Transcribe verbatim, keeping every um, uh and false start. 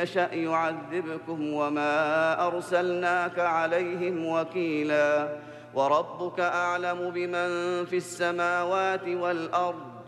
يشأ يعذبكم وما أرسلناك عليهم وكيلا وربك أعلم بمن في السماوات والأرض